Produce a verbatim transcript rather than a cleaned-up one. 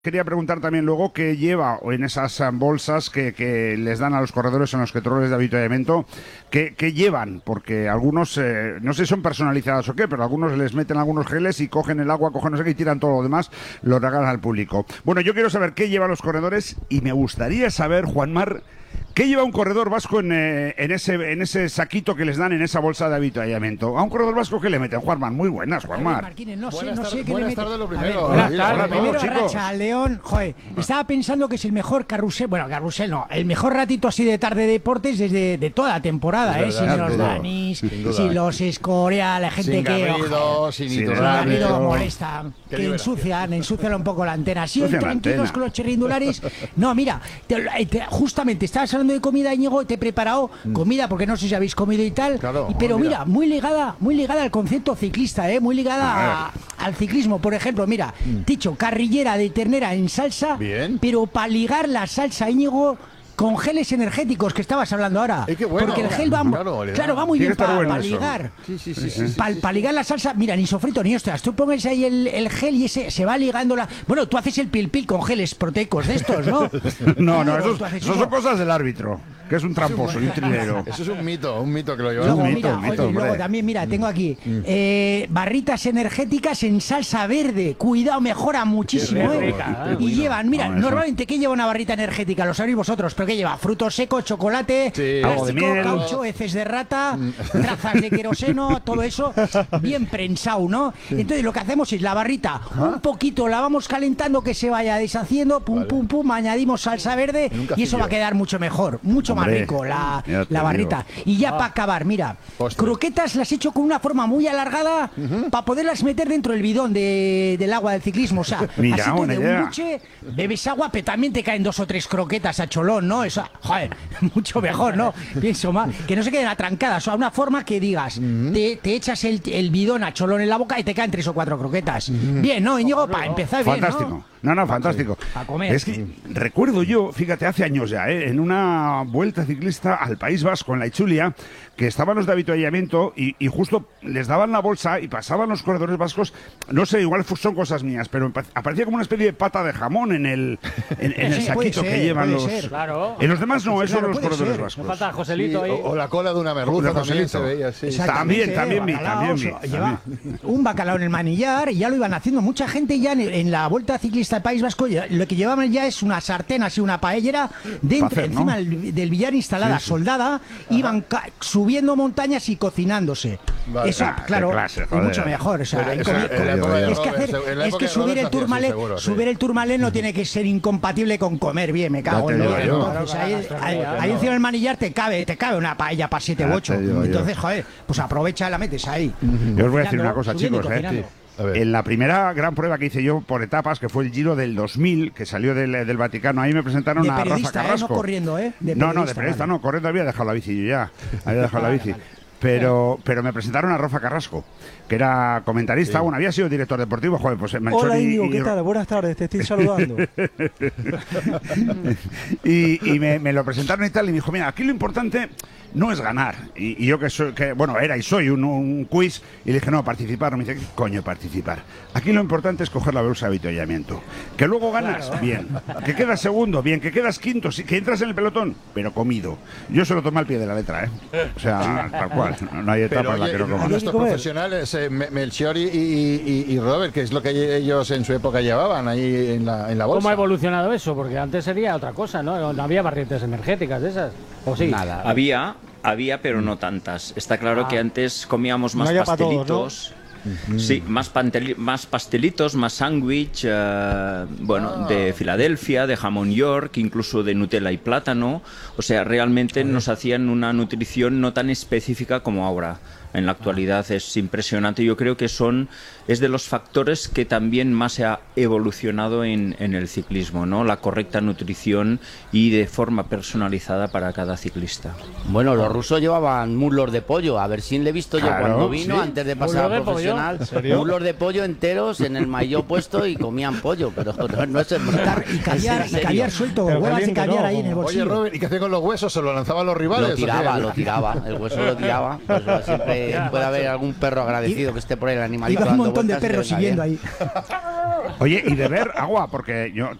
Quería preguntar también luego qué lleva en esas bolsas que, que les dan a los corredores en los controles de avituallamiento, qué, qué llevan, porque algunos, eh, no sé si son personalizados o qué, pero algunos les meten algunos geles y cogen el agua, cogen no sé qué y tiran todo lo demás, lo regalan al público. Bueno, yo quiero saber qué llevan los corredores y me gustaría saber, Juanmar, ¿qué lleva un corredor vasco en, eh, en, ese, en ese saquito que les dan en esa bolsa de avituallamiento? A un corredor vasco, ¿qué le meten, Juanmar? Muy buenas, Juanmar. Martínez, no sé, buenas no sé tardes, qué le buenas meten. tardes lo A ver, primero. buenas Hola, tardes, hola, primero chicos. Racha, León, joder, estaba pensando que es el mejor carrusel, bueno, carrusel no, el mejor ratito así de tarde de deportes desde de toda la temporada, Es ¿eh? verdad, Sin los duda. Danis, Sin duda. sin los Escoria, la gente Sin que... Garrido, ojo, sin sin sin Iturralde. Garrido molestan, Qué que liberación. ensucian, ensucian un poco la antena. Así Ensucian la tranquilos antena. con los chirrindulares. No, mira, te- te- justamente estabas hablando de comida, Íñigo, te he preparado comida, porque no sé si habéis comido y tal, Claro, y- pero oh, mira. mira, muy ligada, muy ligada al concepto ciclista, ¿eh? Muy ligada a- al ciclismo. Por ejemplo, mira, dicho, carrillera de ternera en salsa, Bien. pero para ligar la salsa, Íñigo, con geles energéticos que estabas hablando ahora. Eh, qué bueno. Porque el gel va, Claro, le da. claro, va muy Tiene bien que estar para bueno eso. ligar. Sí, sí, sí. sí, sí, Para sí. ligar la salsa, mira, ni sofrito ni hostias. Tú pones ahí el, el gel y ese se va ligando la. Bueno, tú haces el pil pil con geles proteicos de estos, ¿no? No, no, Claro, esos, tú haces esos eso. son cosas del árbitro, que es un tramposo y un trilero. Eso es un mito, un mito que lo Luego, llevamos. un mito, mira, un mito, oye, luego hombre. también, mira, tengo aquí eh, barritas energéticas en salsa verde. Cuidado, mejora muchísimo, Qué ¿eh? rica, qué Y bueno. llevan, mira, No, eso- normalmente, ¿qué lleva una barrita energética? Lo sabéis vosotros, pero ¿qué lleva? Frutos secos, chocolate, Sí. Algo de plástico, miel. caucho, heces de rata, trazas de queroseno, todo eso bien prensado, ¿no? Entonces lo que hacemos es la barrita, un poquito la vamos calentando que se vaya deshaciendo, pum, Vale. pum, pum, añadimos salsa verde En un y eso cacillo. va a quedar mucho mejor, mucho más Hombre, rico la, ya te la barrita. Y ya para acabar, mira, Postre. croquetas las he hecho con una forma muy alargada para poderlas meter dentro del bidón de- del agua del ciclismo. O sea, Mira, así tú buena de un idea. buche bebes agua, pero también te caen dos o tres croquetas a cholón, ¿no? Eso, joder, mucho mejor, ¿no? Pienso más, que no se queden atrancadas, o sea, una forma que digas, te, te echas el, el bidón a cholón en la boca y te caen tres o cuatro croquetas. Bien, ¿no, Íñigo? Para empezar bien, Fantástico. ¿no? No, no, fantástico. A comer. Es que recuerdo yo, fíjate, hace años ya, ¿eh? En una vuelta ciclista al País Vasco, en la Ichulia, que estaban los de avituallamiento y, y justo les daban la bolsa y pasaban los corredores vascos, no sé, igual fu- son cosas mías, pero empe- aparecía como una especie de pata de jamón en el, en, en el Sí, puede saquito ser, que llevan puede los... ser. Claro. En los demás no, eso claro, son los puede corredores ser. vascos. No falta Sí, Joselito ahí. o, o la cola de una De merluza también Joselito. se veía así. Exactamente, También, también vi, bacalao, también vi, so- lleva también. un bacalao en el manillar y ya lo iban haciendo. Mucha gente ya en, en la Vuelta Ciclista del País Vasco, ya- lo que llevaban ya es una sartén, así una paellera, dentro, Pa' hacer, ¿no? encima del, del billar instalada, Sí, sí. soldada, iban ca- subiendo montañas y cocinándose. Vale. Eso, Ah, qué claro, clase, es joder. mucho mejor. O sea, Pero y eso comi- en la época de es que, Robert, hacer- en la es época que de subir Robert el se hacía turmalé, así, seguro, sí. subir el turmalé no tiene que ser incompatible con comer bien, me cago Ya en te Dios. digo yo. Entonces, ahí, Claro, claro, ahí- claro. ahí encima del manillar te cabe, te cabe una paella para siete Ya u ocho. te digo yo. Entonces, joder, pues aprovecha y la metes ahí. Yo os voy a decir Cocinando, una cosa, subiendo y chicos, ¿eh? cocinando. A ver. En la primera gran prueba que hice yo por etapas, que fue el Giro del dos mil, que salió del, del Vaticano, ahí me presentaron De a Rafa periodista, ¿eh? No Carrasco. corriendo, ¿eh? De no, no, de periodista, periodista vale. no, corriendo había dejado la bici yo ya. Había dejado la Vale, bici. vale. Pero, pero me presentaron a Rafa Carrasco, que era comentarista, bueno, había sido director deportivo, joder, pues Melchor Hola y- Íñigo, y- ¿qué tal? Buenas tardes, te estoy saludando. y, y me, me lo presentaron y tal, y me dijo, mira, aquí lo importante no es ganar. Y, y yo que soy, que, bueno, era y soy un, un quiz, y le dije, no, participar. Me dice, ¿qué coño participar? Aquí lo importante es coger la bolsa de avituallamiento. Que luego ganas, bien. Que quedas segundo, bien. Que quedas quinto, sí, que entras en el pelotón, pero comido. Yo se lo tomé al pie de la letra, ¿eh? O sea, tal cual. No, no hay etapa Pero en la oye, que no comas. Hay nuestros que comer. profesionales, eh, Me- Melchior y, y- y- y Robert, que es lo que ellos en su época llevaban ahí en la, en la bolsa. ¿Cómo ha evolucionado eso? Porque antes sería otra cosa, ¿no? No había barritas energéticas de esas. ¿O sí? Nada. Había, había, pero no tantas. Está claro Ah. que antes comíamos más No había pa' todos, pastelitos. Sí, más, panteli- más pastelitos, más sándwich, eh, bueno, de Filadelfia, de jamón York, incluso de Nutella y plátano. O sea, realmente nos hacían una nutrición no tan específica como ahora. En la actualidad es impresionante. Yo creo que son es de los factores que también más se ha evolucionado en, en el ciclismo, ¿no? La correcta nutrición y de forma personalizada para cada ciclista. Bueno, los rusos llevaban muslos de pollo. A ver si le he visto yo Claro, cuando vino, sí. antes de ¿Muslo pasar de a pollo? profesional. ¿En serio? Muslos de pollo enteros en el maillot puesto y comían pollo, pero no, no es el Y caviar, y caviar suelto, Pero huevas de caliente, caviar ¿no? ahí en el Oye, bolsillo. Robert, ¿y qué hacía con los huesos? ¿Se lo lanzaban los rivales? Lo o qué? tiraba, lo tiraba, el hueso lo tiraba. Por eso siempre puede haber algún perro agradecido que esté por ahí el animalito. Iba un dando montón de vueltas y perros venga siguiendo bien. ahí. Oye, y beber agua, porque yo